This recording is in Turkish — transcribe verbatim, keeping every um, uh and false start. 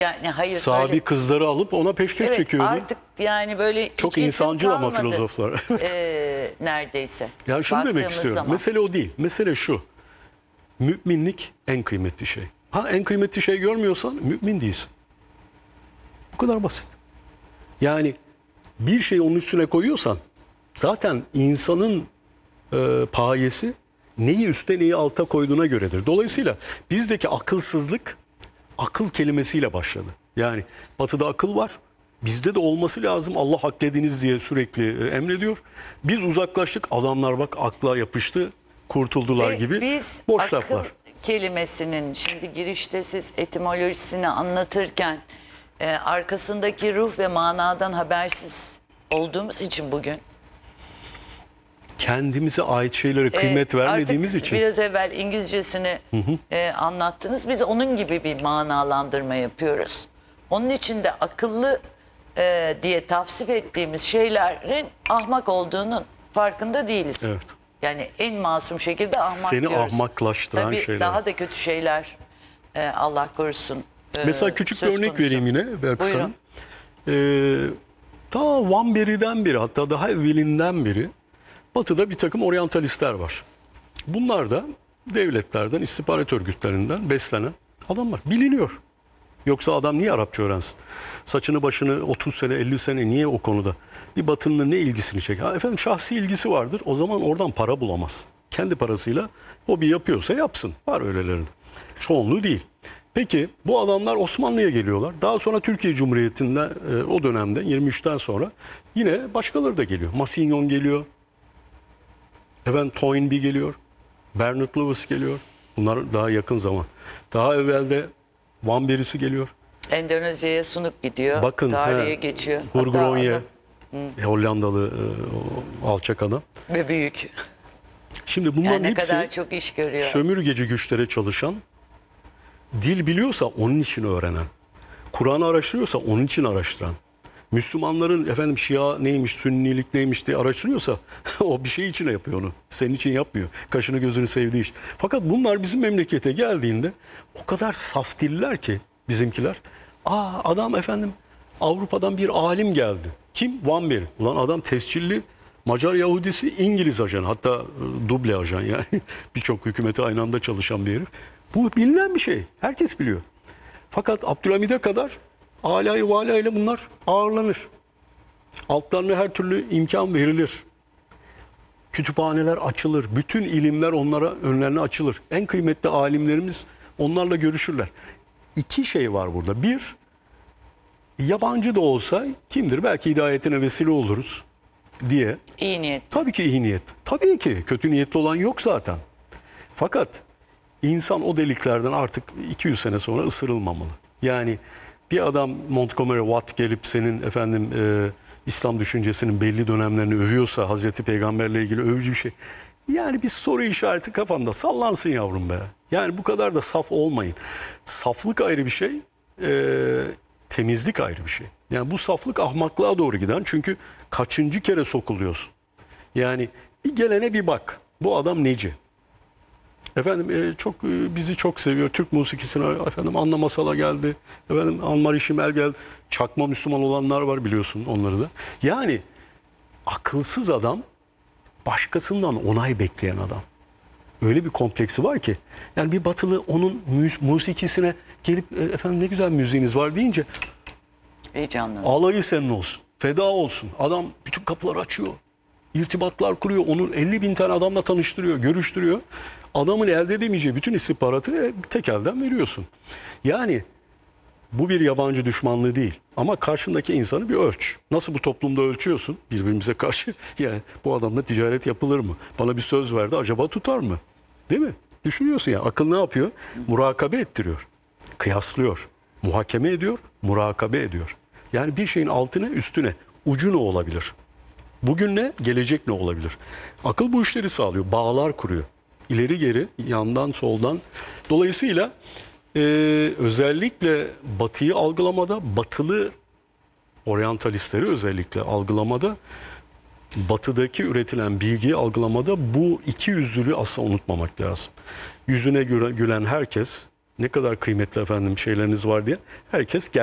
Yani hayır Sabi böyle, kızları alıp ona peşkeş evet, çekiyordu. artık yani böyle Çok hiç kesim insancıl ama kalmadı, filozoflar. Evet. e, neredeyse. Yani şunu demek Baktığımız istiyorum. zaman. Mesele o değil. Mesele şu. Müminlik en kıymetli şey. Ha en kıymetli şey görmüyorsan mümin değilsin. Bu kadar basit. Yani bir şeyi onun üstüne koyuyorsan zaten insanın e, payesi neyi üste neyi alta koyduğuna göredir. Dolayısıyla bizdeki akılsızlık akıl kelimesiyle başladı. Yani batıda akıl var. Bizde de olması lazım. Allah haklediniz diye sürekli e, emrediyor. Biz uzaklaştık. Adamlar bak akla yapıştı. Kurtuldular Ve gibi biz boş akıl laflar. kelimesinin şimdi girişte siz etimolojisini anlatırken e, arkasındaki ruh ve manadan habersiz olduğumuz için bugün Kendimize ait şeylere kıymet e, vermediğimiz artık için. biraz evvel İngilizcesini e, anlattınız. Biz onun gibi bir manalandırma yapıyoruz. Onun için de akıllı e, diye tavsif ettiğimiz şeylerin ahmak olduğunun farkında değiliz. Evet. Yani en masum şekilde ahmak Seni diyoruz. Ahmaklaştıran Tabii şeyler. daha da kötü şeyler e, Allah korusun. e, Mesela küçük bir söz örnek konusu. vereyim yine Berkut Buyurun. Hanım. Ee, ta Van Beri'den beri, hatta daha evvelinden beri Batı'da bir takım oryantalistler var. Bunlar da devletlerden, istihbarat örgütlerinden beslenen adamlar. Biliniyor. Yoksa adam niye Arapça öğrensin? Saçını başını otuz sene elli sene niye o konuda? Bir Batının ne ilgisini çeker? Ha, efendim şahsi ilgisi vardır. O zaman oradan para bulamaz. Kendi parasıyla hobi yapıyorsa yapsın. Var öylelerinde. Çoğunluğu değil. Peki bu adamlar Osmanlı'ya geliyorlar. Daha sonra Türkiye Cumhuriyeti'nde e, o dönemde yirmi üçten sonra yine başkaları da geliyor. Masignon geliyor. Efendim Toynbee geliyor. Bernard Lewis geliyor. Bunlar daha yakın zaman. Daha evvel de Van Berisi geliyor. Endonezya'ya sunup gidiyor. Bakın, Tarihe he, geçiyor. Hurgronje, Hatta e, Hollandalı e, o alçak adam. adam ve büyük. Şimdi bunların Yani ne hepsi kadar çok iş görüyor. sömürgeci güçlere çalışan, dil biliyorsa onun için öğrenen, Kur'an'ı araştırıyorsa onun için araştıran, Müslümanların efendim Şia neymiş, Sünnilik neymiş diye araştırıyorsa o bir şey için yapıyor onu. Senin için yapmıyor. Kaşını gözünü sevdiği iş. Fakat bunlar bizim memlekete geldiğinde o kadar saf diller ki bizimkiler. Aa adam efendim Avrupa'dan bir alim geldi. Kim? Van Beri. Ulan adam tescilli Macar Yahudisi, İngiliz ajan, hatta e, duble ajan yani birçok hükümete aynı anda çalışan bir herif. Bu bilinen bir şey. Herkes biliyor. Fakat Abdülhamid'e kadar alayı vala ile bunlar ağırlanır. Altlarına her türlü imkan verilir. Kütüphaneler açılır. Bütün ilimler onlara önlerine açılır. En kıymetli alimlerimiz onlarla görüşürler. İki şey var burada. Bir, yabancı da olsa kimdir? Belki hidayetine vesile oluruz diye. İyi niyet. Tabii ki iyi niyet. Tabii ki kötü niyetli olan yok zaten. Fakat insan o deliklerden artık iki yüz sene sonra ısırılmamalı. Yani bir adam Montgomery Watt gelip senin efendim e, İslam düşüncesinin belli dönemlerini övüyorsa, Hazreti Peygamberle ilgili övücü bir şey. Yani bir soru işareti kafanda sallansın yavrum be. Yani bu kadar da saf olmayın. Saflık ayrı bir şey, e, temizlik ayrı bir şey. Yani bu saflık ahmaklığa doğru giden, çünkü kaçıncı kere sokuluyorsun. Yani bir gelene bir bak. Bu adam neci? Efendim e, çok e, bizi çok seviyor. Türk musikisine efendim Anna Masala geldi. Efendim Anmar İşimel geldi. Çakma Müslüman olanlar var biliyorsun onları da. Yani akılsız adam başkasından onay bekleyen adam. Öyle bir kompleksi var ki. Yani bir batılı onun müz- musikisine gelip e, efendim ne güzel müziğiniz var deyince Heyecanlı. alayı senin olsun. Feda olsun. Adam bütün kapıları açıyor. İrtibatlar kuruyor. Onu elli bin tane adamla tanıştırıyor, görüştürüyor. Adamın elde edemeyeceği bütün istihbaratı tek elden veriyorsun. Yani bu bir yabancı düşmanlığı değil. Ama karşındaki insanı bir ölç. Nasıl bu toplumda ölçüyorsun birbirimize karşı? Yani bu adamla ticaret yapılır mı? Bana bir söz verdi, acaba tutar mı? Değil mi? Düşünüyorsun ya. Akıl ne yapıyor? Murakabe ettiriyor. Kıyaslıyor. Muhakeme ediyor, murakabe ediyor. Yani bir şeyin altına üstüne, ucu ne olabilir? Bugün ne, gelecek ne olabilir? Akıl bu işleri sağlıyor, bağlar kuruyor. İleri geri, yandan soldan. Dolayısıyla e, özellikle Batı'yı algılamada, Batılı oryantalistleri özellikle algılamada, Batı'daki üretilen bilgiyi algılamada bu iki yüzlülüğü asla unutmamak lazım. Yüzüne gülen herkes ne kadar kıymetli efendim şeyleriniz var diye herkes gel